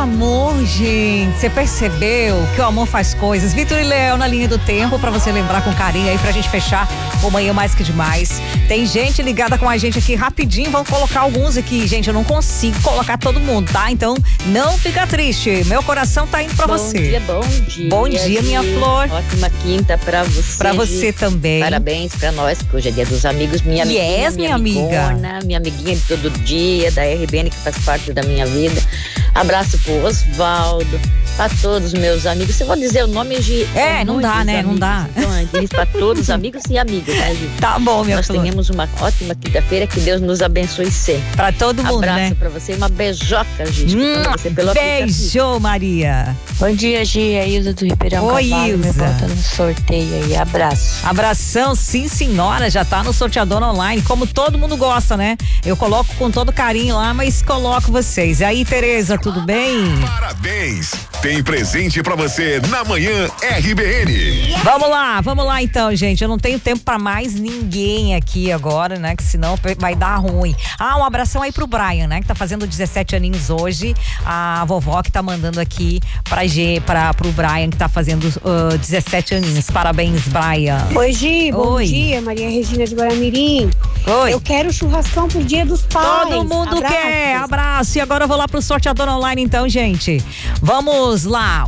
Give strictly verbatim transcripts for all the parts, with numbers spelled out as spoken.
amor, gente. Você percebeu que o amor faz coisas? Vitor e Léo na linha do tempo, pra você lembrar com carinho aí, pra gente fechar o Manhã Mais Que Demais. Tem gente ligada com a gente aqui rapidinho, vamos colocar alguns aqui. Gente, eu não consigo colocar todo mundo, tá? Então, não fica triste. Meu coração tá indo pra bom você. Bom dia, bom dia. Bom dia, minha flor. Ótima quinta pra você. Pra você também. Parabéns pra nós, porque hoje é dia dos amigos. Minha yes, amiguinha, minha, minha amigona, amiga. Minha amiguinha de todo dia, da R B N, que faz parte da minha vida. Abraço pro Osvaldo, pra todos os meus amigos. Você vai dizer o nome de... É, não dá, né? Amigos. Não dá. Então, diz pra todos os amigos e amigas, né, gente? Tá bom, minha Nós flor. tenhamos uma ótima quinta-feira, que Deus nos abençoe sempre. Pra todo mundo, Abraço, né? Abraço pra você, uma beijoca, gente. Hum, você pelo beijo, aplicativo. Maria. Bom dia, Gia, Ilza do Ribeirão Oi, Cavalo, Ilza. me bota no sorteio aí, abraço. Abração, sim senhora, já tá no sorteador online, como todo mundo gosta, né? Eu coloco com todo carinho lá, mas coloco vocês. E aí, Tereza, tudo bem? Parabéns! Tem presente pra você na Manhã R B N. Vamos lá, vamos lá então, gente. Eu não tenho tempo pra mais ninguém aqui agora, né? Que senão vai dar ruim. Ah, um abração aí pro Brian, né? Que tá fazendo dezessete aninhos hoje. A vovó que tá mandando aqui pra G, pra, pro Brian, que tá fazendo uh, dezessete aninhos. Parabéns, Brian. Oi, Gi, bom Oi. dia. Maria Regina de Guaramirim. Oi. Eu quero churrascão pro Dia dos Pais. Todo mundo Abraços. quer. Abraço. E agora eu vou lá pro sorteador online então, gente. Vamos lá.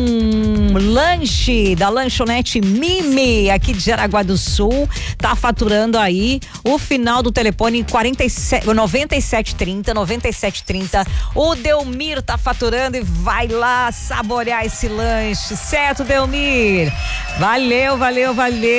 Um lanche da lanchonete Mimi, aqui de Jaraguá do Sul. Tá faturando aí o final do telefone quarenta e sete, noventa e sete trinta, noventa e sete trinta. O Delmir tá faturando e vai lá saborear esse lanche. Certo, Delmir? Valeu, valeu,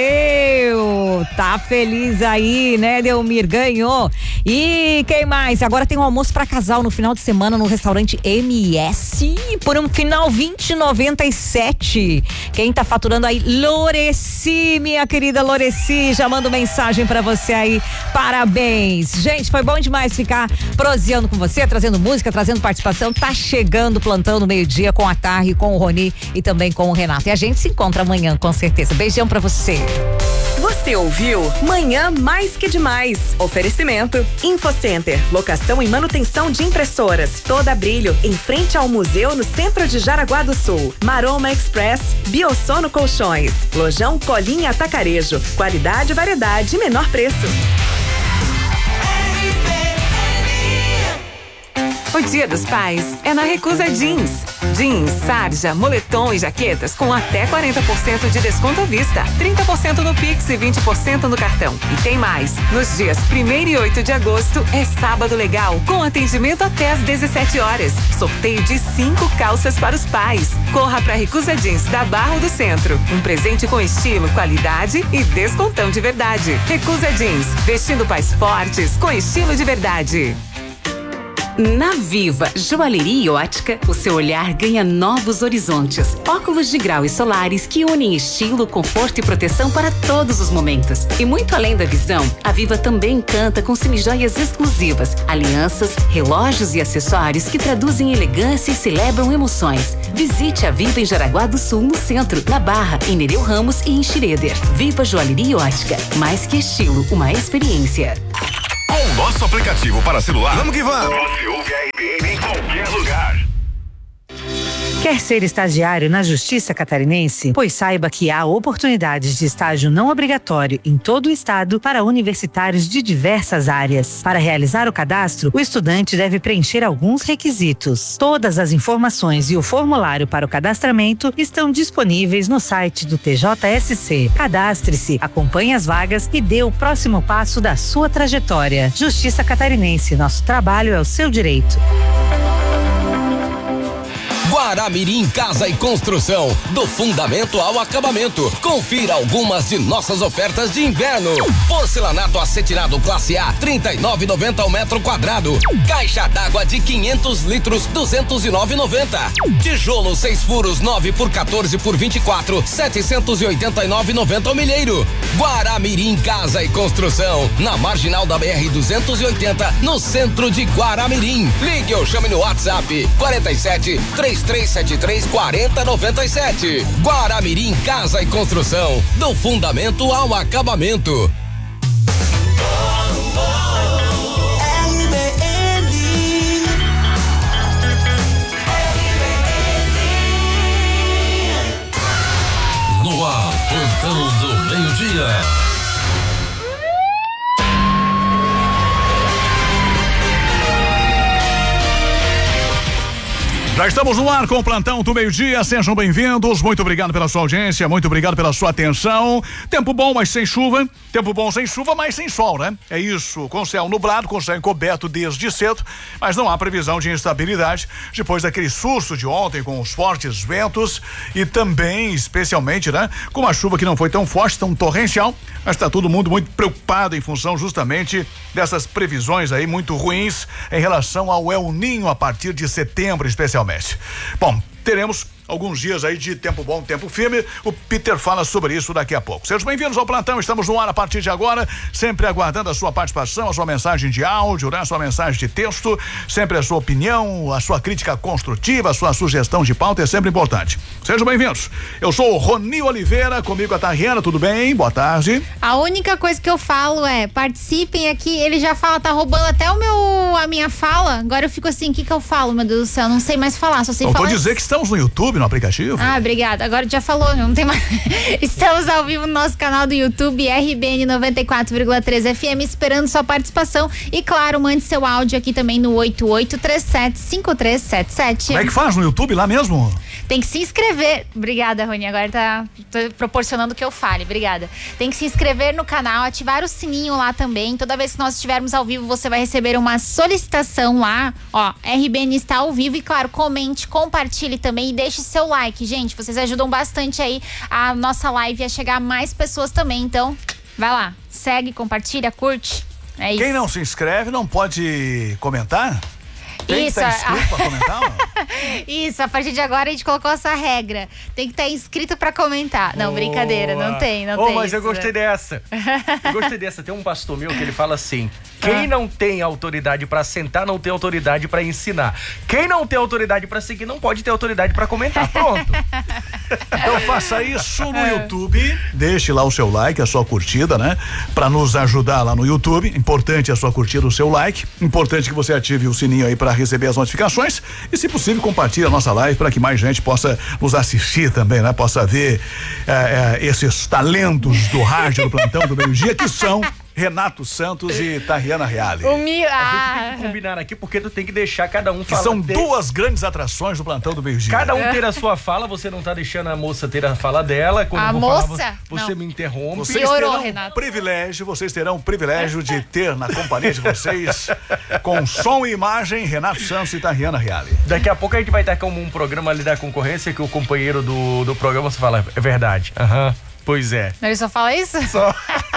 valeu. Tá feliz aí, né, Delmir? Ganhou. E quem mais? Agora tem um almoço pra casal no final de semana no restaurante M S por um final vinte e noventa e sete. Quem tá faturando aí? Loreci, minha querida Loreci, já mando mensagem pra você aí. Parabéns. Gente, foi bom demais ficar proseando com você, trazendo música, trazendo participação. Tá chegando o plantão no meio-dia com a Tarri, com o Roni e também com o Renato. E a gente se encontra amanhã, com certeza. Beijão pra você. Você ouviu Manhã Mais Que Demais. Oferecimento InfoCenter, locação e manutenção de impressoras. Toda Brilho, em frente ao museu no centro de Jaraguá do Sul. Maroma Express, Biosono Colchões. Lojão Colinha Atacarejo. Qualidade, variedade e menor preço. O Dia dos Pais é na Recusa Jeans. Jeans, sarja, moletom e jaquetas com até quarenta por cento de desconto à vista, trinta por cento no Pix e vinte por cento no cartão. E tem mais, nos dias primeiro e oito de agosto é sábado legal, com atendimento até às dezessete horas. Sorteio de cinco calças para os pais. Corra para Recusa Jeans da Barra do Centro. Um presente com estilo, qualidade e descontão de verdade. Recusa Jeans, vestindo pais fortes com estilo de verdade. Na Viva Joalheria e Ótica, o seu olhar ganha novos horizontes. Óculos de grau e solares que unem estilo, conforto e proteção para todos os momentos. E muito além da visão, a Viva também encanta com semijoias exclusivas, alianças, relógios e acessórios que traduzem elegância e celebram emoções. Visite a Viva em Jaraguá do Sul, no centro, na Barra, em Nereu Ramos e em Schroeder. Viva Joalheria e Ótica, mais que estilo, uma experiência. Com o nosso aplicativo para celular, vamos que vamos! Você ouve a R B N em qualquer lugar. Quer ser estagiário na Justiça Catarinense? Pois saiba que há oportunidades de estágio não obrigatório em todo o estado para universitários de diversas áreas. Para realizar o cadastro, o estudante deve preencher alguns requisitos. Todas as informações e o formulário para o cadastramento estão disponíveis no site do T J S C. Cadastre-se, acompanhe as vagas e dê o próximo passo da sua trajetória. Justiça Catarinense, nosso trabalho é o seu direito. Guaramirim Casa e Construção, do fundamento ao acabamento. Confira algumas de nossas ofertas de inverno. Porcelanato acetinado classe A, trinta e nove reais e noventa centavos ao metro quadrado. Caixa d'água de quinhentos litros, duzentos e nove reais e noventa centavos. Tijolo seis furos, nove por quatorze por vinte e quatro, setecentos e oitenta e nove reais e noventa centavos ao milheiro. Guaramirim Casa e Construção, na marginal da B R duzentos e oitenta, no centro de Guaramirim. Ligue ou chame no WhatsApp quarenta e sete, três três sete três, quatro zero nove sete. Guaramirim Casa e Construção, do fundamento ao acabamento. R B N Já estamos no ar com o plantão do meio-dia, sejam bem-vindos, muito obrigado pela sua audiência, muito obrigado pela sua atenção. Tempo bom, mas sem chuva, tempo bom sem chuva, mas sem sol, né? É isso, com céu nublado, com céu encoberto desde cedo, mas não há previsão de instabilidade depois daquele susto de ontem com os fortes ventos e também, especialmente, né, com uma chuva que não foi tão forte, tão torrencial, mas está todo mundo muito preocupado em função justamente dessas previsões aí muito ruins em relação ao El Ninho a partir de setembro, especialmente. Bom, teremos alguns dias aí de tempo bom, tempo firme. O Peter fala sobre isso daqui a pouco. Sejam bem-vindos ao plantão, estamos no ar a partir de agora, sempre aguardando a sua participação, a sua mensagem de áudio, né? A sua mensagem de texto, sempre a sua opinião, a sua crítica construtiva, a sua sugestão de pauta é sempre importante. Sejam bem-vindos. Eu sou o Roni Oliveira, comigo a Tariana, tudo bem? Boa tarde. A única coisa que eu falo é, participem aqui, ele já fala, tá roubando até o meu, a minha fala, agora eu fico assim, o que que eu falo, meu Deus do céu, não sei mais falar, só sei Eu falar. vou dizer que estamos no YouTube, no aplicativo. Ah, obrigada. Agora já falou, não tem mais. Estamos ao vivo no nosso canal do YouTube, R B N noventa e quatro vírgula três F M, esperando sua participação. E claro, mande seu áudio aqui também no oito oito três sete cinco três sete sete. Como é que faz no YouTube lá mesmo? Tem que se inscrever. Obrigada, Rony. Agora tá, tá proporcionando que eu fale. Obrigada. Tem que se inscrever no canal, ativar o sininho lá também. Toda vez que nós estivermos ao vivo, você vai receber uma solicitação lá. Ó, R B N está ao vivo e, claro, comente, compartilhe também e deixe seu like. Gente, vocês ajudam bastante aí a nossa live a chegar a mais pessoas também. Então, vai lá. Segue, compartilha, curte. É isso. Quem não se inscreve não pode comentar? Tem Isso, que estar inscrito pra comentar? Isso, a partir de agora a gente colocou essa regra. Tem que estar inscrito pra comentar. Não, Boa. brincadeira, não tem, não oh, tem. Mas isso, eu gostei né? dessa. Eu gostei dessa. Tem um pastor meu que ele fala assim: quem não tem autoridade pra sentar, não tem autoridade pra ensinar. Quem não tem autoridade pra seguir, não pode ter autoridade pra comentar. Pronto. Então faça isso no YouTube, deixe lá o seu like, a sua curtida, né? Pra nos ajudar lá no YouTube. Importante a sua curtida, o seu like. Importante que você ative o sininho aí pra receber as notificações e, se possível, compartilhe a nossa live para que mais gente possa nos assistir também, né? Possa ver é, é, esses talentos do rádio do plantão do meio-dia, que são Renato Santos e Tariana Reale. O Mi... A ah. gente tem que combinar aqui porque tu tem que deixar cada um Que falar. são ter... duas grandes atrações do plantão do meio-dia. Cada um ter a sua fala, você não tá deixando a moça ter a fala dela. Quando A eu vou moça? falar, você Não. me interrompe. Vocês Piorou, terão Renato. privilégio, vocês terão o privilégio de ter na companhia de vocês, com som e imagem, Renato Santos e Tariana Reale. Daqui a pouco a gente vai estar como um programa ali da concorrência que o companheiro do, do programa você fala, é verdade. Aham. Uhum. Pois é. Ele só fala isso? Só.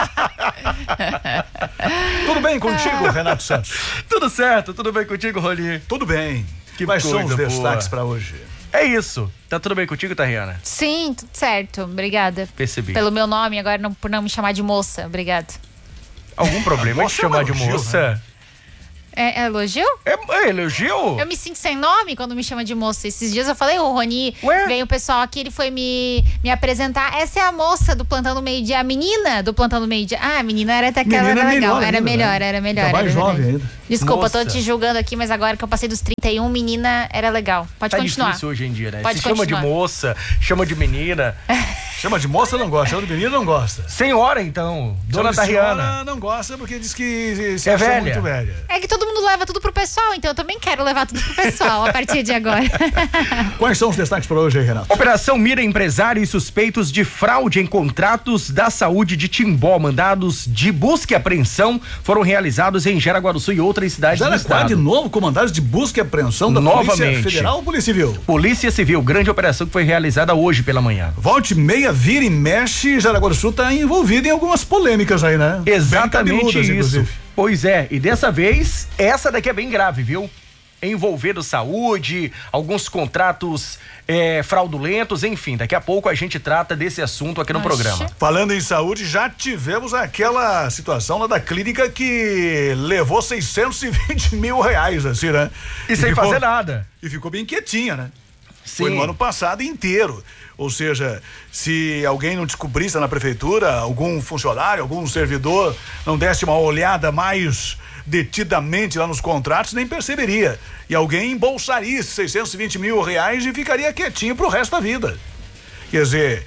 Tudo bem contigo, Renato Santos? Tudo certo, tudo bem contigo, Roli? Tudo bem. Que Quais são os coisa destaques boa. para hoje? É isso. Tá tudo bem contigo, Tariana? Sim, tudo certo. Obrigada. Percebi. Pelo meu nome, agora não, por não me chamar de moça. Obrigada. Algum problema em te chamar de elogio, moça? né? É, é elogio? É, é elogio? Eu me sinto sem nome quando me chama de moça. Esses dias eu falei, o Rony, Ué? veio o pessoal aqui, ele foi me, me apresentar. Essa é a moça do Plantão do Meio-Dia, a menina do Plantão do Meio-Dia. Ah, a menina era até que ela Menina era é legal. melhor Era ainda, melhor, né? era melhor. Tá mais era jovem verdade. ainda. Desculpa, tô Moça. te julgando aqui, mas agora que eu passei dos trinta e um, menina era legal. Pode Tá continuar. difícil hoje em dia, né? Pode Se chama continuar. de moça, chama de menina. Chama de moça não gosta, chama de menino não gosta. Senhora, então. Dona Chama de senhora Tariana. não gosta porque diz que se É acha velha. muito velha. É que todo mundo leva tudo pro pessoal, então eu também quero levar tudo pro pessoal a partir de agora. Quais são os destaques para hoje aí, Renato? Operação mira empresários suspeitos de fraude em contratos da saúde de Timbó. Mandados de busca e apreensão foram realizados em Jaraguá do Sul e outras cidades Já do está estado. de novo com mandados de busca e apreensão da Novamente. Polícia Federal ou Polícia Civil? Polícia Civil, grande operação que foi realizada hoje pela manhã. Volte e meia, vira e mexe, Jaraguá do Sul está envolvido em algumas polêmicas aí, né? Bem Exatamente cabeludas, isso. inclusive. Pois é, e dessa vez, essa daqui é bem grave, viu? Envolvendo saúde, alguns contratos é, fraudulentos, enfim, daqui a pouco a gente trata desse assunto aqui no Oxe. programa. Falando em saúde, já tivemos aquela situação lá da clínica que levou seiscentos e vinte mil reais, assim, né? E, sem ficou, fazer nada. E ficou bem quietinha, né? Sim. Foi no ano passado inteiro. Ou seja, se alguém não descobrisse na prefeitura, algum funcionário, algum servidor não desse uma olhada mais detidamente lá nos contratos, nem perceberia. E alguém embolsaria esses seiscentos e vinte mil reais e ficaria quietinho pro resto da vida. Quer dizer,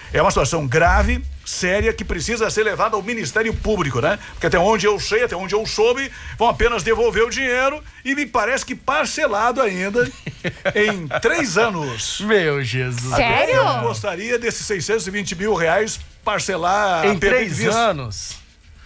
É uma situação grave, séria, que precisa ser levada ao Ministério Público, né? Porque até onde eu sei, até onde eu soube, vão apenas devolver o dinheiro e me parece que parcelado ainda em três anos. Meu Jesus. Sério? Eu gostaria desses seiscentos e vinte mil reais parcelar em a três anos.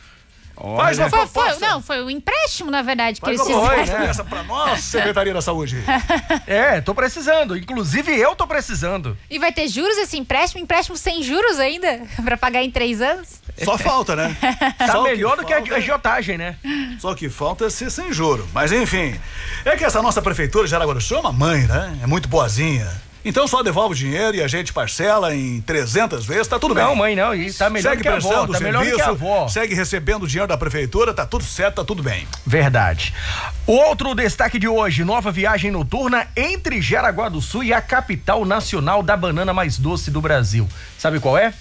Faz uma Foi, proposta. foi, não, foi o empréstimo, na verdade, que Faz eles uma fizeram. proposta dessa pra nós, Secretaria da Saúde. É, tô precisando. Inclusive, eu tô precisando. E vai ter juros esse empréstimo? Empréstimo sem juros ainda? Pra pagar em três anos? Só falta, né? Tá Só melhor do que falta- a agiotagem, né? Só que falta é ser sem juro. Mas enfim, é que essa nossa prefeitura de Jaraguá do Sul é uma mãe, né? É muito boazinha. Então só devolve o dinheiro e a gente parcela em trezentas vezes, tá tudo bem. Não, mãe, não. E tá melhor Segue do que a avó. prestando Tá o melhor do que a serviço, avó. segue recebendo o dinheiro da prefeitura, tá tudo certo, tá tudo bem. Verdade. Outro destaque de hoje, nova viagem noturna entre Jaraguá do Sul e a capital nacional da banana mais doce do Brasil. Sabe qual é?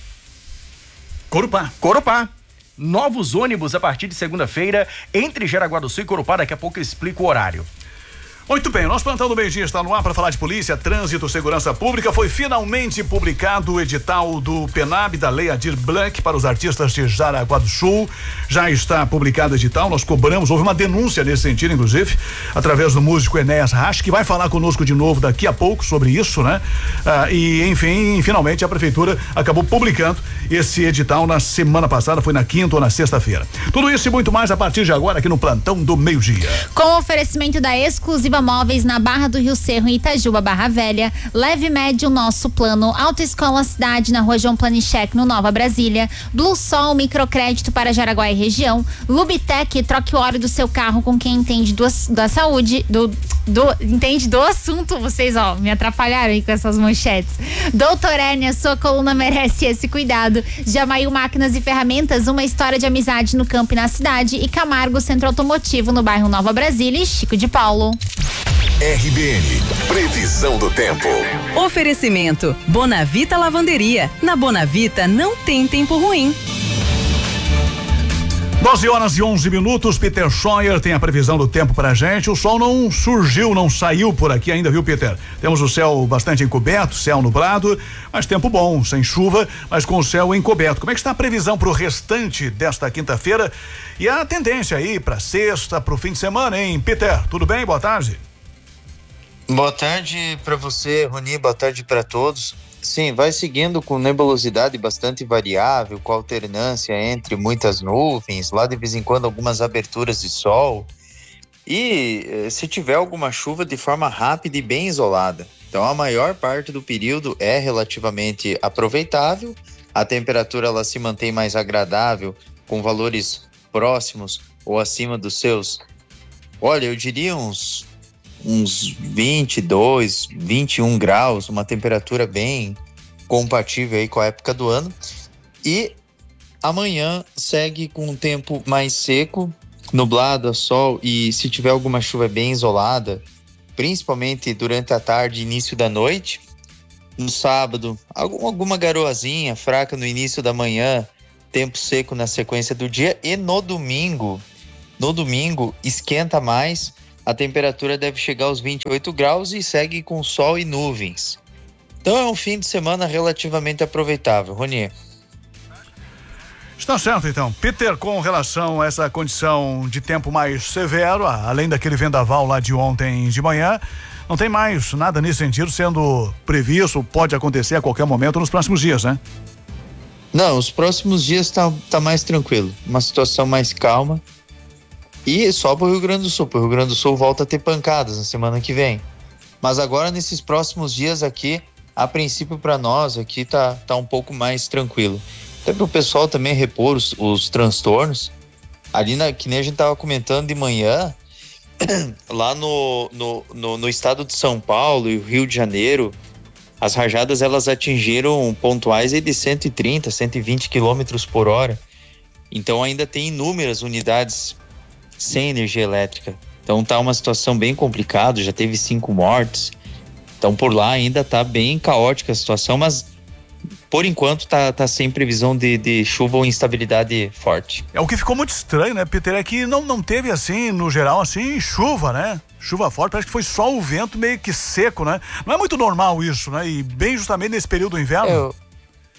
Corupá. Corupá. Novos ônibus a partir de segunda-feira entre Jaraguá do Sul e Corupá. Daqui a pouco eu explico o horário. Muito bem, nosso plantão do meio-dia está no ar para falar de polícia, trânsito, segurança pública. Foi finalmente publicado o edital do PENAB, da Lei Aldir Blanc, para os artistas de Jaraguá do Sul. Já está publicado o edital, nós cobramos, houve uma denúncia nesse sentido, inclusive, através do músico Enéas Rasch, que vai falar conosco de novo daqui a pouco sobre isso, né? Ah, e, enfim, finalmente a prefeitura acabou publicando esse edital na semana passada, foi na quinta ou na sexta-feira. Tudo isso e muito mais a partir de agora aqui no plantão do meio-dia. Com o oferecimento da Exclusiva Móveis na Barra do Rio Cerro, em Itajuba, Barra Velha. Leve e médio nosso plano. Autoescola Cidade, na Rua João Planichek, no Nova Brasília. Blue Sol, microcrédito para Jaraguá e região. Lubitec, troque o óleo do seu carro com quem entende do, da saúde, do, do, entende do assunto. Vocês, ó, me atrapalharam aí com essas manchetes. Doutor Hérnia, sua coluna merece esse cuidado. Jamail Máquinas e Ferramentas, uma história de amizade no campo e na cidade. E Camargo Centro Automotivo, no bairro Nova Brasília, e Chico de Paulo. R B N, previsão do tempo. Oferecimento Bonavita Lavanderia. Na Bonavita não tem tempo ruim. doze horas e onze minutos, Peter Scheuer tem a previsão do tempo pra gente. O sol não surgiu, não saiu por aqui ainda, viu, Peter? Temos o céu bastante encoberto, céu nublado, mas tempo bom, sem chuva, mas com o céu encoberto. Como é que está a previsão pro restante desta quinta-feira e a tendência aí pra sexta, pro fim de semana, hein? Peter, tudo bem? Boa tarde. Boa tarde para você, Roni, boa tarde para todos. Sim, vai seguindo com nebulosidade bastante variável, com alternância entre muitas nuvens, lá de vez em quando algumas aberturas de sol. E eh, se tiver alguma chuva de forma rápida e bem isolada. Então a maior parte do período é relativamente aproveitável, a temperatura ela se mantém mais agradável, com valores próximos ou acima dos seus, olha, eu diria uns... uns vinte e dois, vinte e um graus, uma temperatura bem compatível aí com a época do ano. E amanhã segue com um tempo mais seco, nublado a sol, e se tiver alguma chuva bem isolada, principalmente durante a tarde e início da noite. No sábado, alguma garoazinha fraca no início da manhã, tempo seco na sequência do dia. E no domingo, no domingo esquenta mais. A temperatura deve chegar aos vinte e oito graus e segue com sol e nuvens. Então é um fim de semana relativamente aproveitável, Ronier. Está certo, então. Peter, com relação a essa condição de tempo mais severo, além daquele vendaval lá de ontem de manhã, não tem mais nada nesse sentido sendo previsto, pode acontecer a qualquer momento nos próximos dias, né? Não, os próximos dias tá, tá mais tranquilo, uma situação mais calma. E só para o Rio Grande do Sul, para o Rio Grande do Sul volta a ter pancadas na semana que vem. Mas agora nesses próximos dias aqui, a princípio para nós aqui tá, tá um pouco mais tranquilo. Até para o pessoal também repor os, os transtornos. Ali na, que nem a gente tava comentando de manhã, lá no, no, no, no estado de São Paulo e o Rio de Janeiro, as rajadas elas atingiram pontuais de cento e trinta, cento e vinte quilômetros por hora. Então ainda tem inúmeras unidades sem energia elétrica. Então tá uma situação bem complicada, já teve cinco mortes. Então por lá ainda tá bem caótica a situação, mas por enquanto tá, tá sem previsão de, de chuva ou instabilidade forte. É o que ficou muito estranho, né, Peter? É que não, não teve assim, no geral, assim, chuva, né? Chuva forte, parece que foi só o vento meio que seco, né? Não é muito normal isso, né? E bem justamente nesse período do inverno.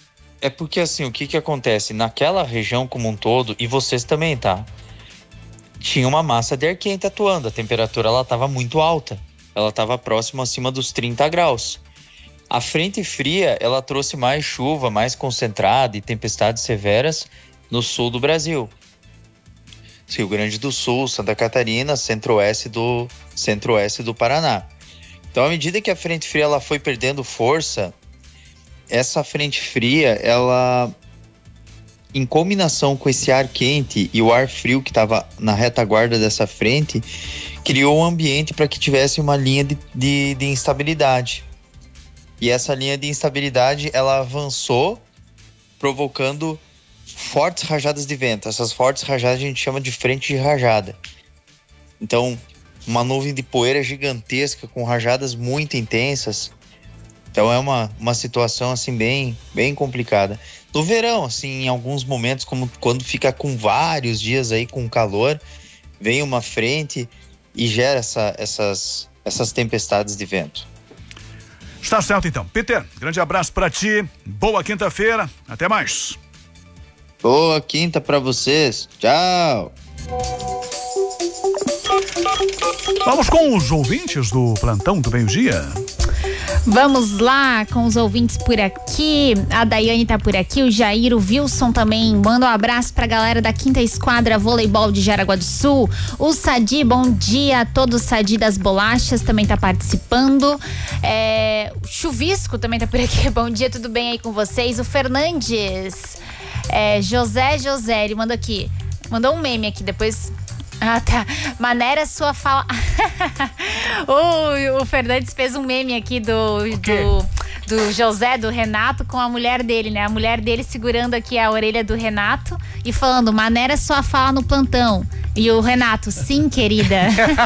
É porque assim, o que que acontece? Naquela região como um todo, e vocês também, tá? Tinha uma massa de ar quente atuando, a temperatura ela estava muito alta. Ela estava próxima acima dos trinta graus. A frente fria, ela trouxe mais chuva, mais concentrada e tempestades severas no sul do Brasil. Rio Grande do Sul, Santa Catarina, centro-oeste do, centro-oeste do Paraná. Então, à medida que a frente fria ela foi perdendo força, essa frente fria, ela, em combinação com esse ar quente e o ar frio que estava na retaguarda dessa frente, criou um ambiente para que tivesse uma linha de, de, de instabilidade. E essa linha de instabilidade, ela avançou, provocando fortes rajadas de vento. Essas fortes rajadas a gente chama de frente de rajada. Então, uma nuvem de poeira gigantesca com rajadas muito intensas. Então é uma, uma situação assim bem, bem complicada. No verão, assim, em alguns momentos, como quando fica com vários dias aí com calor, vem uma frente e gera essa, essas, essas tempestades de vento. Está certo então. Peter, grande abraço para ti. Boa quinta-feira. Até mais. Boa quinta para vocês. Tchau. Vamos com os ouvintes do plantão do meio-dia. Vamos lá com os ouvintes por aqui. A Daiane tá por aqui, o Jair, o Wilson também. Manda um abraço pra galera da Quinta Esquadra Voleibol de Jaraguá do Sul. O Sadi, bom dia a todo o Sadi das Bolachas, também tá participando. É, o Chuvisco também tá por aqui. Bom dia, tudo bem aí com vocês? O Fernandes, é, José José, ele mandou aqui. Mandou um meme aqui, depois... Ah, tá. Maneira sua fala... o, o Fernandes fez um meme aqui do, do, do José, do Renato, com a mulher dele, né? A mulher dele segurando aqui a orelha do Renato e falando, maneira sua fala no plantão. E o Renato, sim, querida.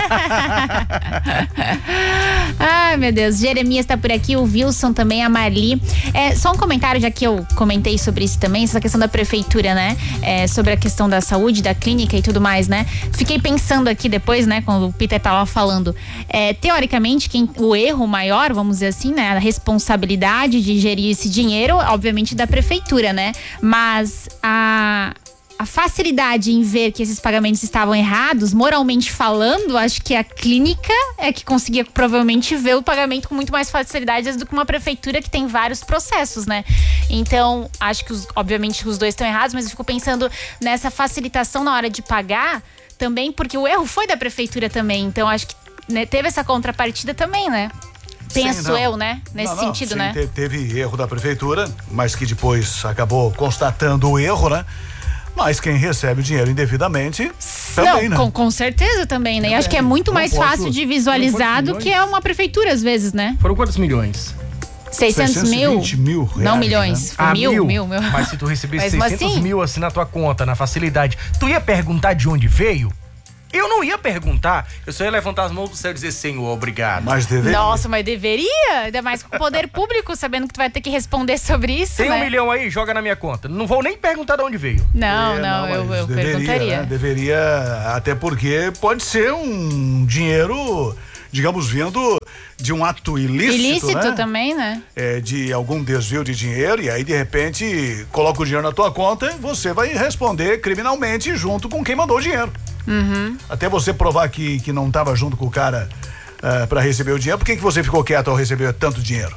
Ai, meu Deus. Jeremias tá por aqui, o Wilson também, a Marli. É, só um comentário, já que eu comentei sobre isso também, essa questão da prefeitura, né? É, sobre a questão da saúde, da clínica e tudo mais, né? Fiquei pensando aqui depois, né, quando o Peter tava falando, é, teoricamente, quem, o erro maior, vamos dizer assim, né? A responsabilidade de gerir esse dinheiro, obviamente, da prefeitura, né? Mas a... a facilidade em ver que esses pagamentos estavam errados, moralmente falando, acho que a clínica é que conseguia provavelmente ver o pagamento com muito mais facilidade do que uma prefeitura que tem vários processos, né? Então, acho que os, obviamente os dois estão errados, mas eu fico pensando nessa facilitação na hora de pagar também, porque o erro foi da prefeitura também, então acho que, né, teve essa contrapartida também, né? Penso sim, eu, né? Nesse não, não, sentido, sim, né? Teve, teve erro da prefeitura, mas que depois acabou constatando o erro, né? Mas quem recebe o dinheiro indevidamente também, não, né? Com, com certeza também, né? E acho que é muito mais posso, fácil de visualizar do que é uma prefeitura, às vezes, né? Foram quantos milhões? seiscentos mil? mil reais, não milhões, né? foi ah, mil, mil, mil, mil. Mas se tu recebesse Mas, seiscentos assim, mil assim na tua conta, na facilidade, tu ia perguntar de onde veio? Eu não ia perguntar, eu só ia levantar as mãos do céu e dizer Senhor, obrigado. Mas deveria. Nossa, mas deveria, ainda mais com o poder público, sabendo que tu vai ter que responder sobre isso, Tem né? um milhão aí, joga na minha conta. Não vou nem perguntar de onde veio. Não, É, não, eu, eu deveria, perguntaria. Né? Deveria, até porque pode ser um dinheiro, digamos, vindo de um ato ilícito, Ilícito né? também, né? É, de algum desvio de dinheiro, e aí de repente coloca o dinheiro na tua conta e você vai responder criminalmente junto com quem mandou o dinheiro. Uhum. Até você provar que, que não estava junto com o cara uh, para receber o dinheiro. Por que, que você ficou quieto ao receber tanto dinheiro?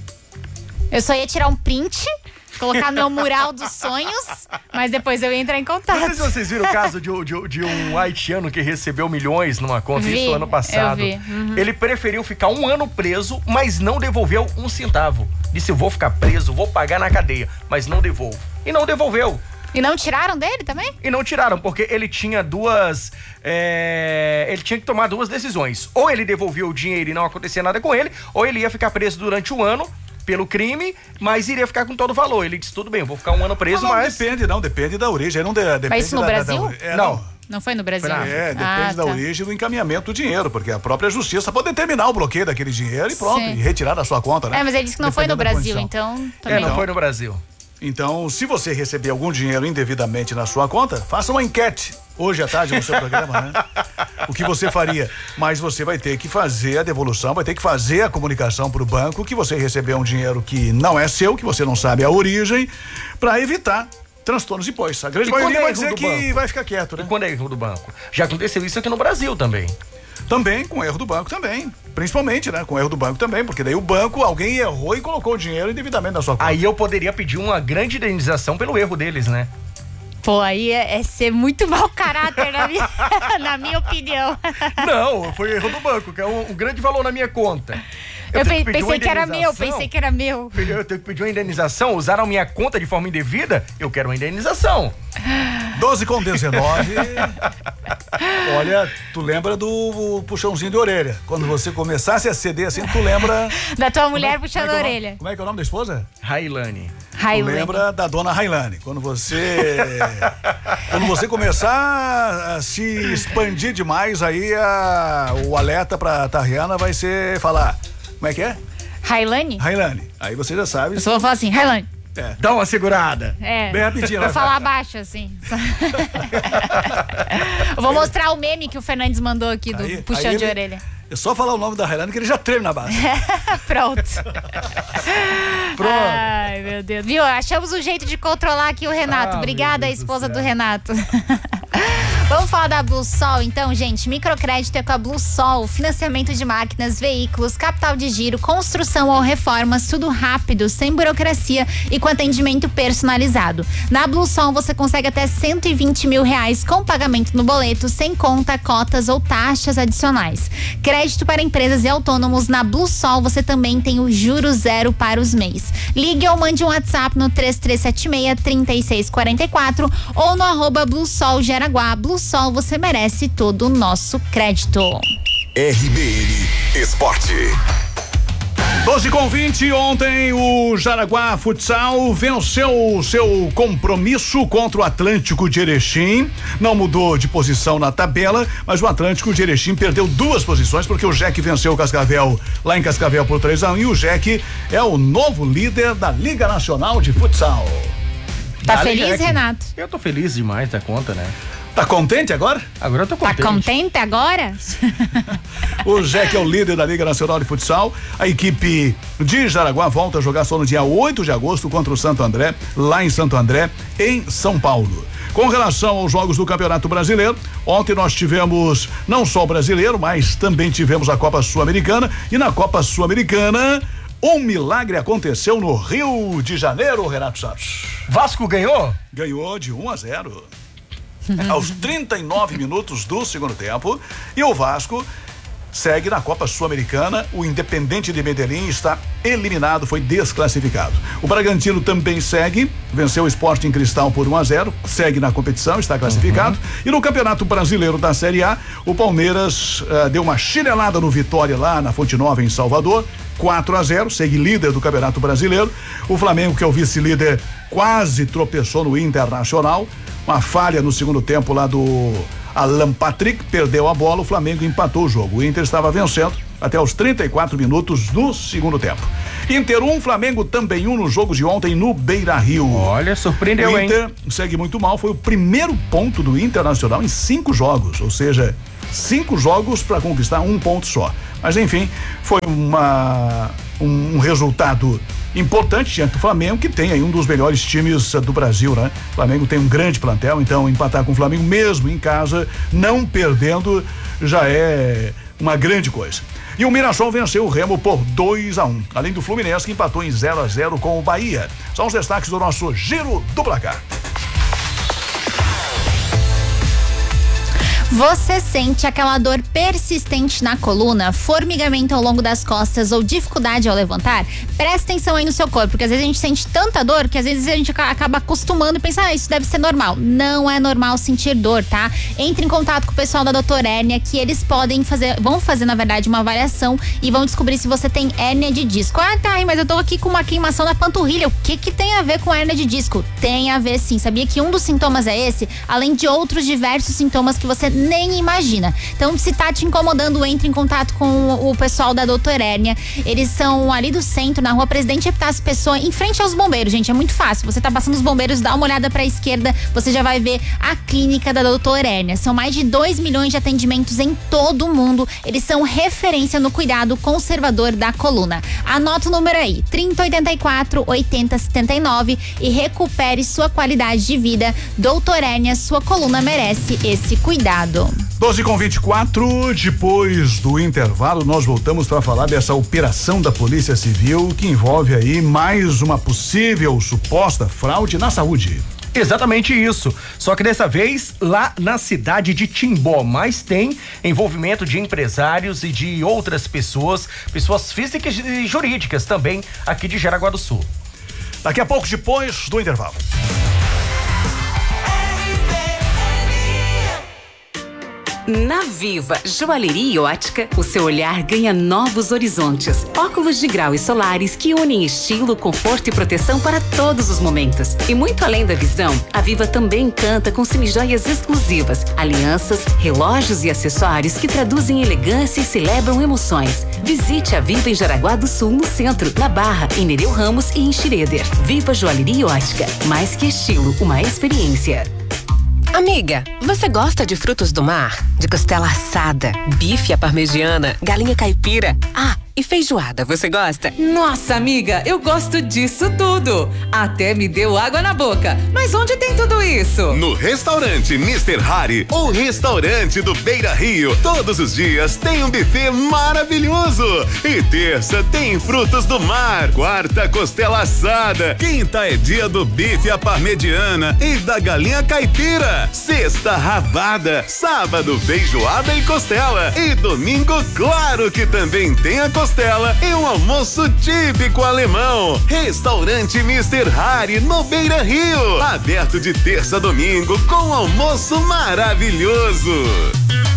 Eu só ia tirar um print, colocar no meu mural dos sonhos, mas depois eu ia entrar em contato. Não sei se vocês viram o caso de, de, de um haitiano que recebeu milhões numa conta, Vi, isso ano passado. eu vi. Uhum. Ele preferiu ficar um ano preso, mas não devolveu um centavo. Disse, eu vou ficar preso, vou pagar na cadeia, mas não devolvo. E não devolveu. E não tiraram dele também? E não tiraram, porque ele tinha duas... É, ele tinha que tomar duas decisões. Ou ele devolvia o dinheiro e não acontecia nada com ele, ou ele ia ficar preso durante um ano pelo crime, mas iria ficar com todo o valor. Ele disse, tudo bem, eu vou ficar um ano preso, não, não, mas... Depende, não, depende da origem. Não de, depende mas isso no da, Brasil? Da, da, é, não. não. Não foi no Brasil? É, depende ah, da tá. origem do encaminhamento do dinheiro, porque a própria justiça pode determinar o bloqueio daquele dinheiro e pronto, Sim. e retirar da sua conta, né? É, mas ele disse que não foi no Dependendo da Brasil, condição. então... Também É, não foi no Brasil. Então, se você receber algum dinheiro indevidamente na sua conta, faça uma enquete hoje à tarde no seu programa, né? O que você faria? Mas você vai ter que fazer a devolução, vai ter que fazer a comunicação para o banco que você recebeu um dinheiro que não é seu, que você não sabe a origem, para evitar transtornos de impostos. A grande E maioria quando é vai erro dizer do que banco? vai ficar quieto, né? E quando é erro do banco? Já aconteceu isso aqui no Brasil também. Também, com erro do banco também. Principalmente, né? Com erro do banco também, porque daí o banco, alguém errou e colocou o dinheiro indevidamente na sua conta. Aí eu poderia pedir uma grande indenização pelo erro deles, né? Pô, aí é, é ser muito mau caráter, na minha, na minha opinião. Não, foi erro do banco, que é um, um grande valor na minha conta. Eu, tenho pe- que pedir uma pensei que era meu, indenização. pensei que era meu. Eu tenho que pedir uma indenização, usaram a minha conta de forma indevida, eu quero uma indenização. doze com dezenove. Olha, tu lembra do puxãozinho de orelha. Quando você começasse a ceder assim, tu lembra... Da tua mulher Como é- puxando como é a que é o orelha. nome- Como é que é o nome da esposa? Railane. Tu Railane. lembra da dona Railane. Quando você... quando você começar a se expandir demais, aí a, o alerta pra Tariana vai ser falar... Como é que é? Railane? Railane. Aí você já sabe. Eu só vou falar assim, Railane. É. Dá uma segurada. É. Bem rapidinho. Vou vai, falar vai. abaixo, assim. Eu vou mostrar o meme que o Fernandes mandou aqui do Aí- puxão aí de ele- orelha. É só falar o nome da Railane que ele já treme na base. Pronto. Pronto. Ai, meu Deus. Viu? Achamos um jeito de controlar aqui o Renato. Ah, Obrigada, a meu Deus do esposa do, céu. Renato. Vamos falar da Blue Sol, então, gente. Microcrédito é com a Blue Sol. Financiamento de máquinas, veículos, capital de giro, construção ou reformas, tudo rápido, sem burocracia e com atendimento personalizado. Na Blue Sol você consegue até cento e vinte mil reais com pagamento no boleto, sem conta, cotas ou taxas adicionais. Crédito para empresas e autônomos. Na Blue Sol você também tem o juro zero para os M E Is. Ligue ou mande um WhatsApp no três três sete seis, três seis quatro quatro ou no arroba Blue Sol Jaraguá. Blue Sol, você merece todo o nosso crédito. R B N Esporte. doze com vinte, ontem o Jaraguá Futsal venceu o seu compromisso contra o Atlântico de Erechim. Não mudou de posição na tabela, mas o Atlântico de Erechim perdeu duas posições porque o Jack venceu o Cascavel lá em Cascavel por três a um e o Jack é o novo líder da Liga Nacional de Futsal. Tá Dale, feliz, Jack. Renato? Eu tô feliz demais da conta, né? Tá contente agora? Agora eu tô Tá contente. contente agora? O Jack é o líder da Liga Nacional de Futsal. A equipe de Jaraguá volta a jogar só no dia oito de agosto contra o Santo André, lá em Santo André, em São Paulo. Com relação aos jogos do Campeonato Brasileiro, ontem nós tivemos não só o brasileiro, mas também tivemos a Copa Sul-Americana. E na Copa Sul-Americana, um milagre aconteceu no Rio de Janeiro, Renato Santos. Vasco ganhou? Ganhou de um a zero. Aos trinta e nove minutos do segundo tempo. E o Vasco segue na Copa Sul-Americana. O Independente de Medellín está eliminado, foi desclassificado. O Bragantino também segue, venceu o Sporting Cristal por um a zero, segue na competição, está classificado. Uhum. E no Campeonato Brasileiro da Série A, o Palmeiras uh, deu uma chinelada no Vitória lá na Fonte Nova, em Salvador. quatro a zero, segue líder do Campeonato Brasileiro. O Flamengo, que é o vice-líder, quase tropeçou no Internacional. Uma falha no segundo tempo lá do Alan Patrick, perdeu a bola, o Flamengo empatou o jogo. O Inter estava vencendo até os trinta e quatro minutos do segundo tempo. Inter um, Flamengo também um nos jogos de ontem no Beira-Rio. Olha, surpreendeu, o Inter hein? segue muito mal, foi o primeiro ponto do Internacional em cinco jogos, ou seja, cinco jogos para conquistar um ponto só. Mas enfim, foi uma um, um resultado importante diante do Flamengo, que tem aí um dos melhores times uh, do Brasil, né? O Flamengo tem um grande plantel, então empatar com o Flamengo mesmo em casa, não perdendo, já é uma grande coisa. E o Mirassol venceu o Remo por dois a um, além do Fluminense, que empatou em zero a zero com o Bahia. São os destaques do nosso Giro do Placar. Você sente aquela dor persistente na coluna, formigamento ao longo das costas ou dificuldade ao levantar? Presta atenção aí no seu corpo, porque às vezes a gente sente tanta dor que às vezes a gente acaba acostumando e pensa, ah, isso deve ser normal. Não é normal sentir dor, tá? Entre em contato com o pessoal da doutor Hérnia, que eles podem fazer, vão fazer na verdade uma avaliação e vão descobrir se você tem hérnia de disco. Ah, tá, mas eu tô aqui com uma queimação na panturrilha. O que que tem a ver com hérnia de disco? Tem a ver sim. Sabia que um dos sintomas é esse? Além de outros diversos sintomas que você nem imagina. Então, se tá te incomodando, entre em contato com o pessoal da doutor Hérnia. Eles são ali do centro, na rua Presidente Epitácio Pessoa, em frente aos bombeiros, gente. É muito fácil. Você tá passando os bombeiros, dá uma olhada pra esquerda, você já vai ver a clínica da doutor Hérnia. São mais de dois milhões de atendimentos em todo o mundo. Eles são referência no cuidado conservador da coluna. Anota o número aí, trinta, oitenta e quatro, oitenta, setenta e nove e recupere sua qualidade de vida. doutor Hérnia, sua coluna merece esse cuidado. doze com vinte e quatro, depois do intervalo, nós voltamos para falar dessa operação da Polícia Civil que envolve aí mais uma possível suposta fraude na saúde. Exatamente isso. Só que dessa vez lá na cidade de Timbó, mas tem envolvimento de empresários e de outras pessoas, pessoas físicas e jurídicas também aqui de Jaraguá do Sul. Daqui a pouco, depois do intervalo. Na Viva Joalheria e Ótica, o seu olhar ganha novos horizontes. Óculos de grau e solares que unem estilo, conforto e proteção para todos os momentos. E muito além da visão, a Viva também encanta com semijoias exclusivas, alianças, relógios e acessórios que traduzem elegância e celebram emoções. Visite a Viva em Jaraguá do Sul, no centro, na Barra, em Nereu Ramos e em Schroeder. Viva Joalheria e Ótica, mais que estilo, uma experiência. Amiga, você gosta de frutos do mar? De costela assada, bife à parmegiana, galinha caipira? Ah, e feijoada, você gosta? Nossa, amiga, eu gosto disso tudo. Até me deu água na boca. Mas onde tem tudo isso? No restaurante mister Harry, o restaurante do Beira Rio. Todos os dias tem um buffet maravilhoso. E terça tem frutos do mar. Quarta, costela assada. Quinta é dia do bife à parmegiana e da galinha caipira. Sexta, rabada. Sábado, feijoada e costela. E domingo, claro que também tem a costela e um almoço típico alemão. Restaurante mister Harry no Beira Rio. Aberto de terça a domingo com almoço maravilhoso.